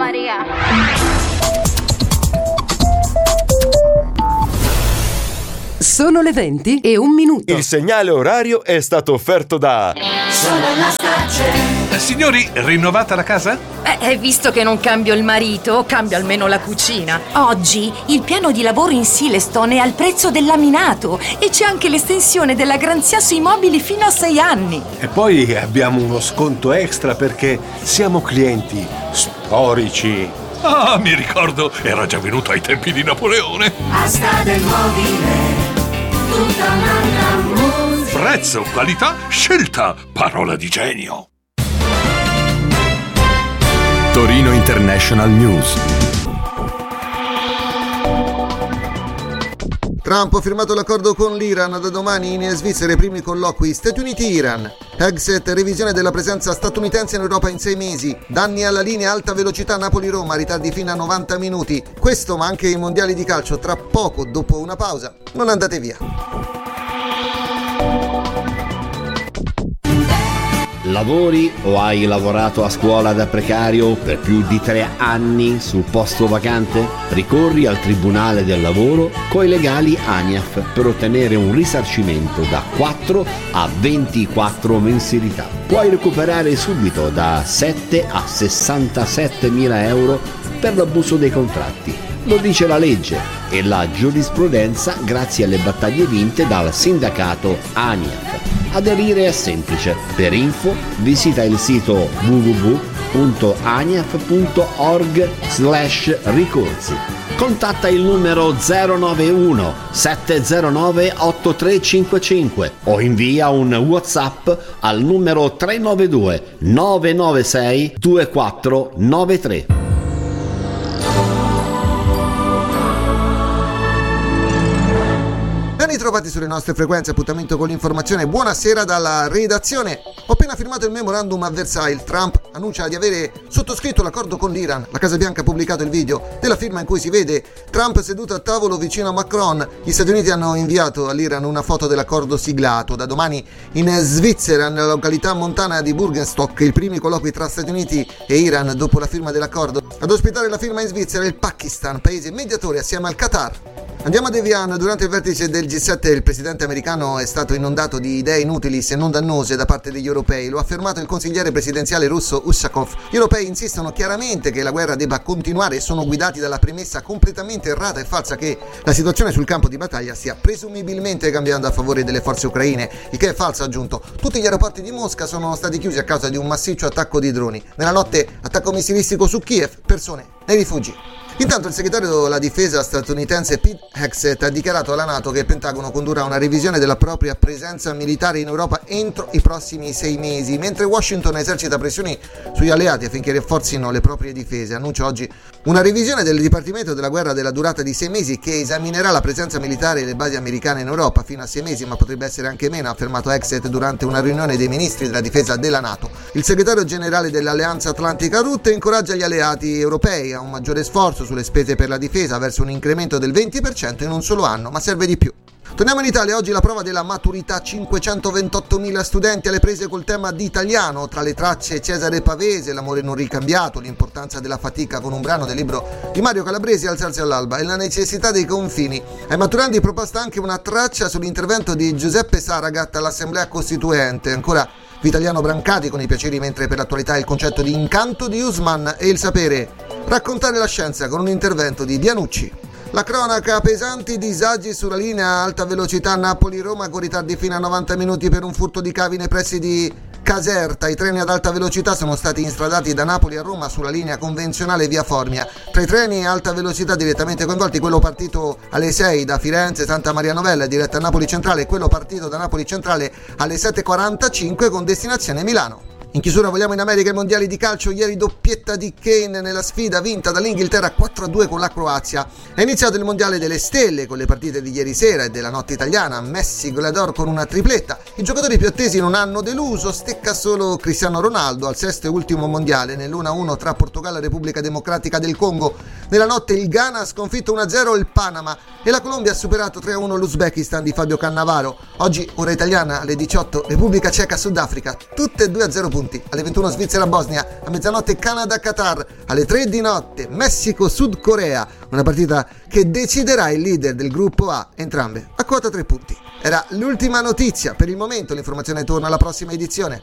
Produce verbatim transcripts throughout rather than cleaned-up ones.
Maria. Sono le venti e un minuto. Il segnale orario è stato offerto da Sono la Starcel. Eh, signori, rinnovata la casa? Eh, visto che non cambio il marito, cambio almeno la cucina. Oggi il piano di lavoro in Silestone è al prezzo del laminato e c'è anche l'estensione della garanzia sui mobili fino a sei anni. E poi abbiamo uno sconto extra perché siamo clienti storici. Ah, mi ricordo, era già venuto ai tempi di Napoleone. Asta del mobile, tutta un'altra musica. Prezzo, qualità, scelta, parola di genio. Torino International News. Trump ha firmato l'accordo con l'Iran, da domani in Svizzera i primi colloqui Stati Uniti-Iran. Exit, revisione della presenza statunitense in Europa in sei mesi. Danni alla linea alta velocità Napoli-Roma, ritardi fino a novanta minuti. Questo ma anche i mondiali di calcio tra poco, dopo una pausa. Non andate via. Lavori o hai lavorato a scuola da precario per più di tre anni sul posto vacante? Ricorri al Tribunale del Lavoro coi legali ANIAF per ottenere un risarcimento da quattro a ventiquattro mensilità. Puoi recuperare subito da sette a sessantasette mila euro per l'abuso dei contratti. Lo dice la legge e la giurisprudenza grazie alle battaglie vinte dal sindacato ANIAF. Aderire è semplice. Per info visita il sito w w w punto aniaf punto org slash ricorsi. Contatta il numero zero nove uno sette zero nove otto tre cinque cinque o invia un WhatsApp al numero tre nove due nove nove sei due quattro nove tre. Ritrovati sulle nostre frequenze, appuntamento con l'informazione. Buonasera dalla redazione. Ho appena firmato il memorandum a Versailles. Trump annuncia di avere sottoscritto l'accordo con l'Iran. La Casa Bianca ha pubblicato il video della firma in cui si vede Trump seduto a tavolo vicino a Macron. Gli Stati Uniti hanno inviato all'Iran una foto dell'accordo siglato. Da domani in Svizzera, nella località montana di Burgenstock, i primi colloqui tra Stati Uniti e Iran dopo la firma dell'accordo. Ad ospitare la firma in Svizzera il Pakistan, paese mediatore assieme al Qatar. Andiamo ad Evian. Durante il vertice del G sette il presidente americano è stato inondato di idee inutili se non dannose da parte degli europei. Lo ha affermato il consigliere presidenziale russo Ushakov. Gli europei insistono chiaramente che la guerra debba continuare e sono guidati dalla premessa completamente errata e falsa che la situazione sul campo di battaglia stia presumibilmente cambiando a favore delle forze ucraine, il che è falso, ha aggiunto. Tutti gli aeroporti di Mosca sono stati chiusi a causa di un massiccio attacco di droni. Nella notte attacco missilistico su Kiev, persone nei rifugi. Intanto il segretario della difesa statunitense Pete Hegseth ha dichiarato alla NATO che il Pentagono condurrà una revisione della propria presenza militare in Europa entro i prossimi sei mesi, mentre Washington esercita pressioni sugli alleati affinché rafforzino le proprie difese. Annuncia oggi una revisione del Dipartimento della Guerra della durata di sei mesi che esaminerà la presenza militare e le basi americane in Europa fino a sei mesi, ma potrebbe essere anche meno, ha affermato Hegseth durante una riunione dei ministri della difesa della NATO. Il segretario generale dell'Alleanza Atlantica Rutte incoraggia gli alleati europei a un maggiore sforzo sulle spese per la difesa verso un incremento del venti per cento in un solo anno, ma serve di più. Torniamo in Italia, oggi la prova della maturità, cinquecentoventottomila studenti alle prese col tema di italiano, tra le tracce Cesare Pavese, l'amore non ricambiato, l'importanza della fatica con un brano del libro di Mario Calabresi, Alzarsi all'alba e la necessità dei confini. Ai maturandi è proposta anche una traccia sull'intervento di Giuseppe Saragat all'Assemblea Costituente, ancora Vitaliano Brancati con i piaceri, mentre per l'attualità il concetto di incanto di Usman e il sapere, raccontare la scienza con un intervento di Dianucci. La cronaca, pesanti disagi sulla linea alta velocità Napoli-Roma con ritardi fino a novanta minuti per un furto di cavi nei pressi di Caserta. I treni ad alta velocità sono stati instradati da Napoli a Roma sulla linea convenzionale via Formia. Tra i treni a alta velocità direttamente coinvolti quello partito alle sei da Firenze Santa Maria Novella diretto a Napoli Centrale e quello partito da Napoli Centrale alle sette e quarantacinque con destinazione Milano. In chiusura vogliamo in America i mondiali di calcio, ieri doppietta di Kane nella sfida vinta dall'Inghilterra quattro a due con la Croazia. È iniziato il mondiale delle stelle con le partite di ieri sera e della notte italiana, Messi goleador con una tripletta. I giocatori più attesi non hanno deluso, stecca solo Cristiano Ronaldo al sesto e ultimo mondiale nell'uno a uno tra Portogallo e Repubblica Democratica del Congo. Nella notte il Ghana ha sconfitto uno a zero il Panama e la Colombia ha superato tre a uno l'Uzbekistan di Fabio Cannavaro. Oggi ora italiana alle diciotto Repubblica Ceca Sudafrica, tutte e due a zero punti. Alle ventuno Svizzera Bosnia, a mezzanotte Canada Qatar, alle tre di notte Messico Sud Corea, una partita che deciderà il leader del gruppo A, entrambe a quota tre punti. Era l'ultima notizia, per il momento l'informazione torna alla prossima edizione.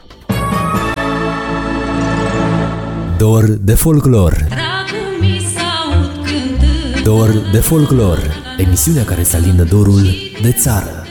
Dor de folclor. Dor de folclor, emisiunea care să alindă dorul de țară.